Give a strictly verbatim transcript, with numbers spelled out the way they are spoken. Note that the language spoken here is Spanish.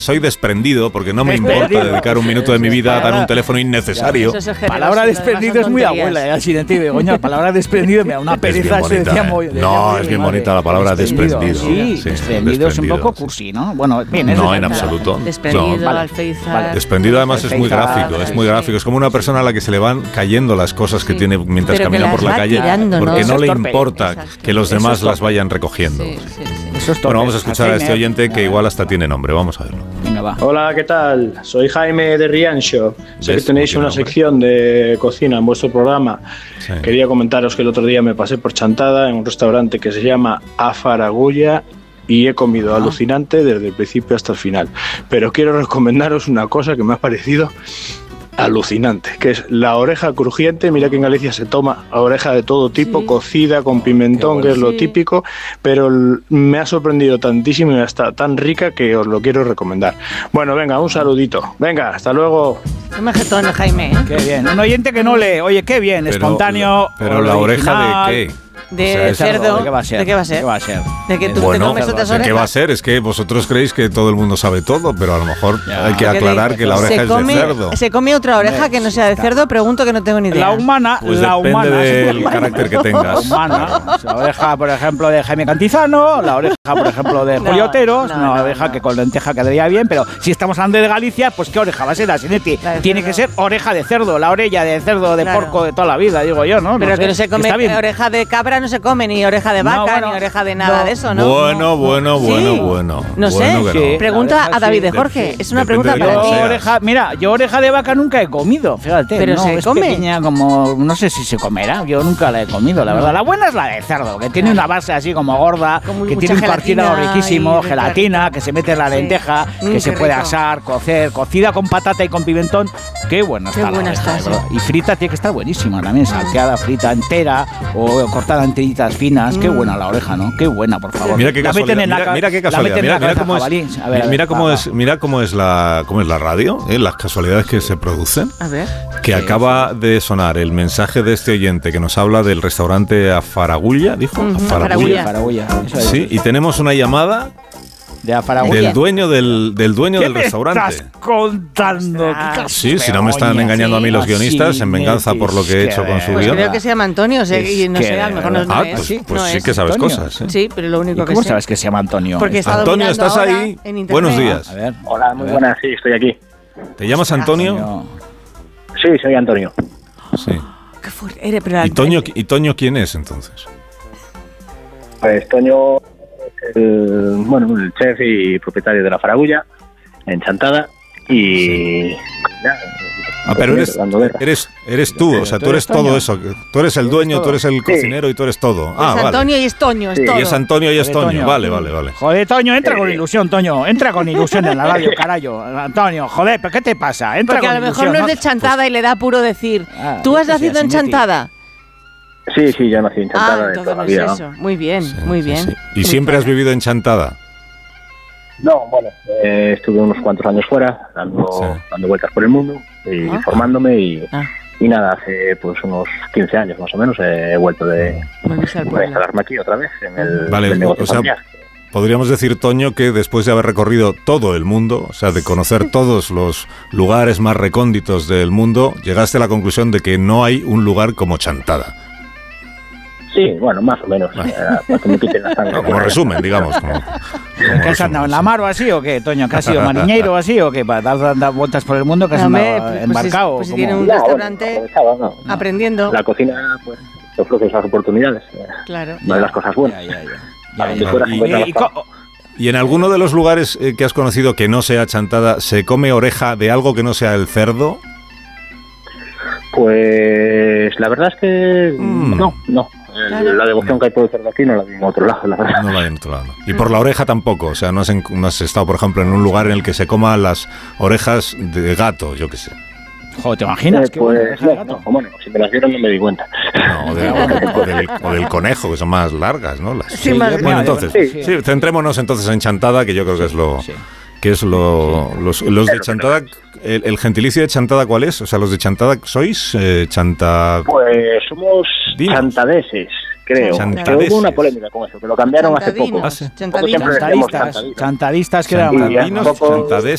Soy desprendido porque no me importa dedicar un minuto de mi vida a dar un teléfono innecesario. Palabra desprendido es muy abuela, ¿eh? Así de ti, Begoña. Palabra desprendido me da una pereza. Es bien bonita, muy, ¿eh? No, es bien bonita la palabra desprendido. Sí, sí, desprendido es un poco cursi, ¿no? Bueno, bien, es no, en absoluto. Desprendido, no. alféizar. Vale. Desprendido además es muy gráfico, es muy gráfico. Es como una persona a la que se le van cayendo las cosas que sí. tiene mientras Pero camina por la calle, tirando, porque no, no le torpe. importa Exacto. que los demás las vayan recogiendo. Sí, sí, sí. Eso es bueno, vamos a escuchar a este oyente que igual hasta tiene nombre. Vamos a verlo. Venga, va. Hola, ¿qué tal? Soy Jaime de Riancho. Sé que tenéis una nombre? sección de cocina en vuestro programa. Sí. Quería comentaros que el otro día me pasé por Chantada en un restaurante que se llama A Faragulla y he comido ah. alucinante desde el principio hasta el final. Pero quiero recomendaros una cosa que me ha parecido alucinante, que es la oreja crujiente. Mira que en Galicia se toma oreja de todo tipo, sí. cocida con pimentón, bueno, que es lo sí. típico, pero me ha sorprendido tantísimo y está tan rica que os lo quiero recomendar. Bueno, venga, un saludito. Venga, hasta luego. Qué majetón, Jaime, ¿eh? Qué bien. Un oyente que no lee. Oye, qué bien, pero, espontáneo. Pero la oreja de qué? De, o sea, de cerdo. ¿De qué va a ser? ¿De qué va a ser? ¿Qué va a ser? De que tú bueno, te comes otras orejas. ¿qué va a ser? Es que vosotros creéis que todo el mundo sabe todo, pero a lo mejor ya. hay que Porque aclarar de, que la oreja come, es de cerdo. ¿Se come otra oreja que no sea de cerdo? Pregunto, que no tengo ni idea. La humana, pues la depende humana. del carácter que tengas. La humana. La oreja, por ejemplo, de Jaime Cantizano, la oreja, por ejemplo, de Julio Otero, no, no, una oreja no. que con lenteja quedaría bien, pero si estamos hablando de Galicia, pues ¿qué oreja va a ser? Asinetti? Tiene que ser oreja de cerdo, la orella de cerdo, de claro. porco de toda la vida, digo yo, ¿no? Pero no que sé. no se come oreja de cabra, no se come, ni oreja de vaca, no, bueno, ni oreja de nada no. de eso, ¿no? Bueno, bueno, ¿Sí? bueno, bueno. No bueno sé, no. pregunta a David de Jorge, es una pregunta para ti. Oreja, mira, yo oreja de vaca nunca he comido, fíjate. Pero no, se es come. Pequeña como, no sé si se comerá, yo nunca la he comido, la verdad. La buena es la de cerdo, que tiene una base así como gorda, como que tiene un cartílago riquísimo, gelatina, que se mete en la lenteja, sí. que mm, se puede rico. asar, cocer, cocida con patata y con pimentón. Qué buena está. Qué buena está, sí. Y frita tiene que estar buenísima también, salteada, frita entera o cortada en tiritas finas. Mm. Qué buena la oreja, ¿no? Qué buena, por favor. Mira qué casualidad. Mira, mira, mira qué casualidad. Mira, mira cómo es, a ver, a ver, mira cómo va, es, va. mira cómo es la, cómo es la radio, ¿eh? Las casualidades que se producen. A ver. Que sí, acaba sí. de sonar el mensaje de este oyente que nos habla del restaurante A Faragulla, dijo. Uh-huh. A Faragulla. Faragulla. Sí, y tenemos una llamada. De Afaragulla. Del dueño del, del dueño ¿Qué del me restaurante. Estás contando? Ah, sí, si no me están engañando sí, a mí los guionistas en venganza por lo que he hecho con su pues guión. Creo que se llama Antonio, o sea, y no sé, a lo mejor no, no ah, es. Pues, sí, pues no sí es. que sabes Antonio. cosas. ¿eh? Sí, pero lo único que ¿Cómo sé. sabes que se llama Antonio? Porque está Antonio, ¿estás ahí? Buenos días. A ver, hola, muy buenas, sí, estoy aquí. ¿Te llamas Antonio? Antonio. Sí, soy Antonio. Sí. Qué fuerte. Pero ¿Y Toño, ¿Y Toño quién es entonces? Pues Toño, el, bueno, el chef y propietario de la Faragulla en Chantada y sí. ya, ah, pero eres, eres eres tú, o sea, tú eres todo eso, tú eres el dueño, tú eres el cocinero y tú eres todo. Ah, es Antonio y es Toño, es sí. todo. Y es Antonio y es Toño, vale, vale, vale. Joder, Toño, entra con ilusión, Toño, entra con ilusión en la radio, carayo. Antonio, joder, ¿pero qué te pasa? Entra Porque con a lo mejor ilusión, no es de Chantada pues, y le da puro decir, ah, ¿tú has nacido en Chantada? Sí, sí, yo nací en Chantada. Ah, entonces no es eso. Muy bien, sí, muy bien. Sí, sí. ¿Y siempre has vivido en Chantada? No, bueno, eh, estuve unos cuantos años fuera, dando, sí. dando vueltas por el mundo y ah. formándome y, ah. y nada, hace pues unos quince años más o menos he vuelto de, de instalarme aquí otra vez en el, vale, el negocio o sea, familiar. Podríamos decir, Toño, que después de haber recorrido todo el mundo, o sea, de conocer todos los lugares más recónditos del mundo, llegaste a la conclusión de que no hay un lugar como Chantada. Sí, bueno, más o menos. Vale. Para que me quiten la sangre. No, como resumen, digamos. Como, como ¿Qué has andado en la mar o así o qué, Toño? ¿Que has sido mariñeiro o así o qué? ¿Para dar, dar vueltas por el mundo que has no, andado pues embarcado? Pues si tiene un no, restaurante bueno, no, aprendiendo. La cocina pues te ofrece esas oportunidades. Claro. Una de las cosas buenas. Ya, ya, ya. Ya, ya, ya. Y, y, y, ¿Y en alguno de los lugares eh, que has conocido que no sea Chantada, se come oreja de algo que no sea el cerdo? Pues la verdad es que mm. no, no. Claro. La devoción que hay por el cerdo aquí no la vi en otro lado, la verdad. No la hay en otro lado. Y por la oreja tampoco, o sea, no has, en, no has estado, por ejemplo, en un lugar en el que se coman las orejas de gato, yo qué sé. Joder, ¿te imaginas? Eh, pues, no, no, bueno, si me las dieron no me di cuenta. No, de, o, del, o del conejo, que son más largas, ¿no? Las, sí, más bueno, entonces, sí, sí. sí, centrémonos entonces en Chantada, que yo creo que es lo... Sí. que es lo los, los de Chantada, el, el gentilicio de Chantada, ¿cuál es? O sea, los de Chantada, ¿sois eh, chanta...? Pues somos Dinos. chantadeses, creo. Chantadeses. Que hubo una polémica con eso, que lo cambiaron hace poco. ¿Ah, sí? Chantadistas, chantadistas que eran chantadinos, chantadeses.